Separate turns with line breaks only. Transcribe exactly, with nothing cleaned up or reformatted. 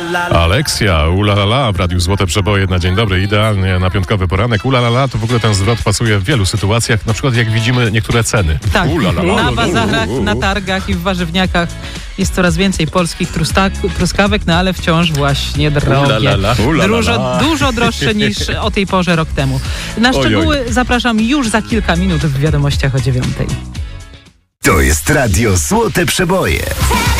Aleksja, ulalala, w Radiu Złote Przeboje na dzień dobry, idealnie na piątkowy poranek. Ulalala, to w ogóle ten zwrot pasuje w wielu sytuacjach, na przykład jak widzimy niektóre ceny.
Tak,
Ulalala.
na bazarach, na targach i w warzywniakach jest coraz więcej polskich trustak, truskawek, no ale wciąż właśnie drogie.
Ulalala. Ulalala.
Dużo, dużo droższe niż o tej porze rok temu. Na szczegóły Ojoj. zapraszam już za kilka minut w wiadomościach o dziewiątej.
To jest Radio Złote Przeboje.